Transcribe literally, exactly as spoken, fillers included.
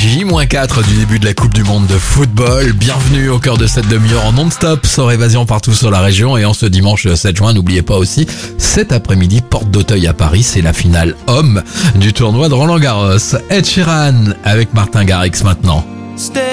J quatre du début de la Coupe du Monde de football. Bienvenue au cœur de cette demi-heure en non-stop sur Évasion partout sur la région. Et en ce dimanche sept juin, n'oubliez pas aussi, cet après-midi, porte d'Auteuil à Paris, c'est la finale homme du tournoi de Roland Garros. Ed Sheeran avec Martin Garrix maintenant.